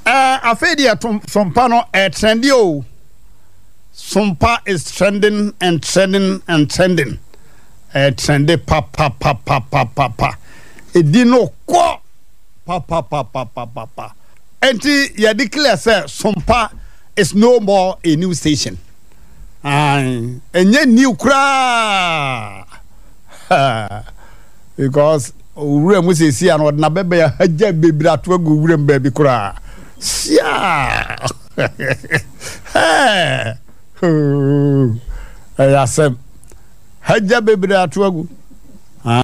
Afedia Sompano trendy o. Sompa is trending and trending and trending. Trendy pa. Edino ko pa. Enti ya declare say Sompa is no more a new station. Enye new kra. Because ure mu se si an na bebe ya haja bebira to agu ure mbabi kra. Sia. Hey. Ayasem. Haja bebira to agu.